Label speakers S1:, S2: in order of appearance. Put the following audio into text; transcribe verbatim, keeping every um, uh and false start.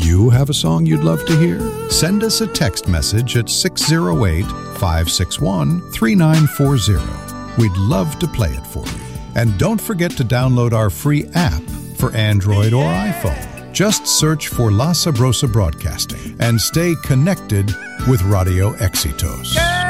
S1: you have a song you'd love to hear? Send us a text message at six oh eight, five six one, three nine four zero. We'd love to play it for you. And don't forget to download our free app for Android or iPhone. Just search for La Sabrosa Broadcasting and stay connected with Radio Éxitos.